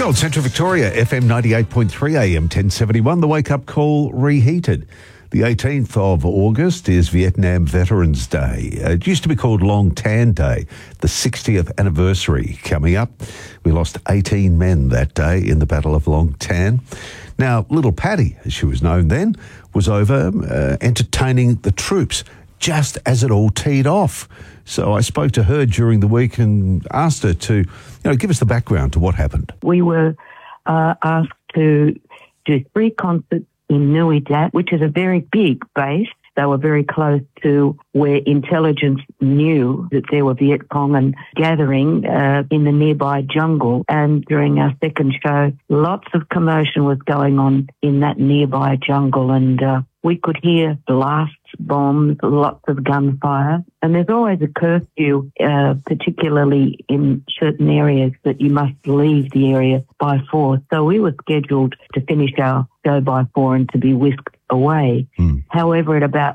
Gold Central Victoria, FM 98.3 AM 1071, the wake-up call reheated. The 18th of August is Vietnam Veterans Day. It used to be called Long Tan Day, the 60th anniversary coming up. We lost 18 men that day in the Battle of Long Tan. Now, Little Paddy, as she was known then, was over entertaining the troops just as it all teed off. So I spoke to her during the week and asked her to, give us the background to what happened. We were asked to do 3 concerts in Nui Dat, which is a very big base. They were very close to where intelligence knew that there were Viet Cong and gathering in the nearby jungle. And during our second show, lots of commotion was going on in that nearby jungle, and we could hear blasts, bombs, lots of gunfire. And there's always a curfew, particularly in certain areas, that you must leave the area by 4. So we were scheduled to finish our show by 4 and to be whisked away. However, at about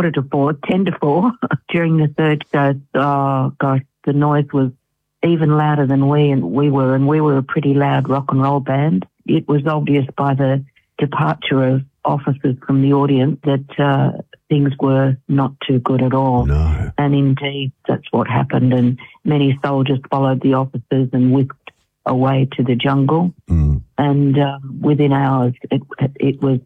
10 to 4, during the third show, the noise was even louder than we were a pretty loud rock and roll band. It was obvious by the departure of officers from the audience that things were not too good at all. No. And indeed, that's what happened. And many soldiers followed the officers and whisked away to the jungle. And within hours, it was,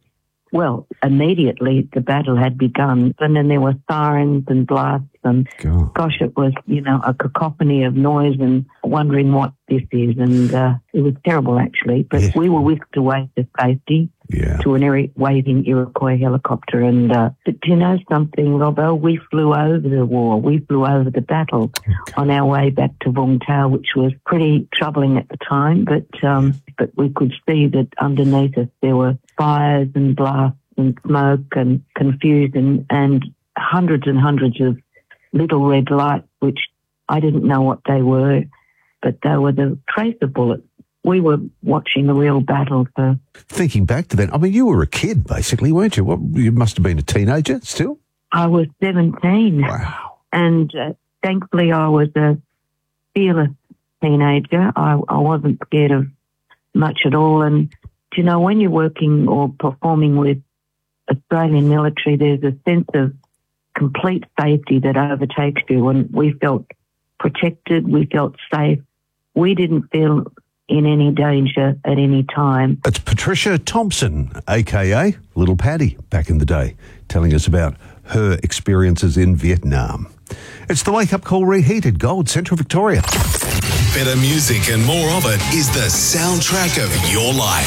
immediately the battle had begun. And then there were sirens and blasts. And gosh, it was, a cacophony of noise and wondering what this is. And it was terrible, actually. But we were whisked away to safety. To an waving Iroquois helicopter. And but do you know something, Robbo? We flew over the war. We flew over the battle on our way back to Vung Tau, which was pretty troubling at the time. But we could see that underneath us there were fires and blasts and smoke and confusion and hundreds of little red lights, which I didn't know what they were, but they were the tracer bullets. We were watching a real battle. Thinking back to that, you were a kid, basically, weren't you? You must have been a teenager still? I was 17. Wow. And thankfully I was a fearless teenager. I wasn't scared of much at all. And, when you're working or performing with Australian military, there's a sense of complete safety that overtakes you. And we felt protected. We felt safe. We didn't feel in any danger at any time. It's Patricia Thompson, a.k.a. Little Paddy, back in the day, telling us about her experiences in Vietnam. It's the Wake Up Call reheated, Gold Central Victoria. Better music and more of it is the soundtrack of your life.